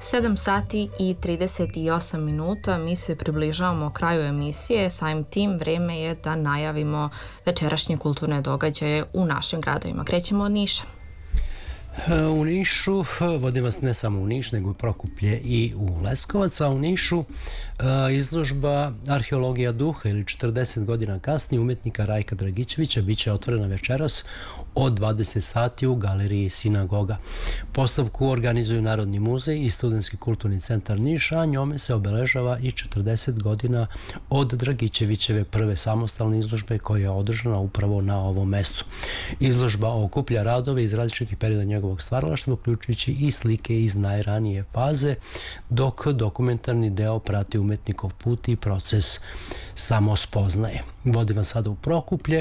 7 sati i 38 minuta, mi se približavamo kraju emisije, samim tim vreme je da najavimo večerašnje kulturne događaje u našim gradovima. Krećemo od Niša. U Nišu, vodim vas ne samo u Niš, nego u Prokuplje i u Leskovac, a u Nišu izložba Arheologija duha ili 40 godina kasnije umetnika Rajka Dragićevića biće otvorena večeras od 20 sati u galeriji Sinagoga. Postavku organizuju Narodni muzej i Studentski kulturni centar Niša, a njome se obeležava i 40 godina od Dragićevićeve prve samostalne izložbe koja je održana upravo na ovom mestu. Izložba okuplja radove iz različitih perioda njegovog stvaralaštva, uključujući i slike iz najranije faze, dok dokumentarni deo prati umetnikov put i proces samospoznaje. Vodim vas sada u Prokuplje,